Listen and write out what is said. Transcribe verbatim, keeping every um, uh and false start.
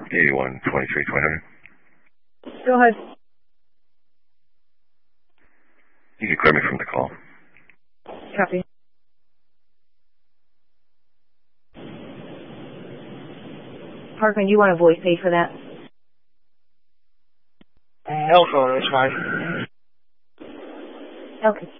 eighty-one twenty-three twenty. Go ahead. You can clear me from the call. Copy. Parkman, do you want a voice pay for that? Uh, L phone is fine. Okay.